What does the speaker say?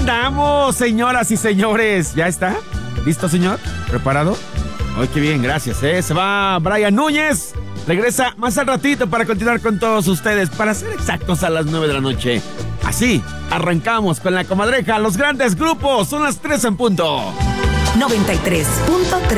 andamos, señoras y señores. ¿Ya está? ¿Listo, señor? ¿Preparado? Ay, qué bien, gracias, Se va Brian Núñez. Regresa más al ratito para continuar con todos ustedes, para ser exactos a las 9 de la noche. Así, arrancamos con la comadreja, los grandes grupos. Son las 3 en punto. 93.3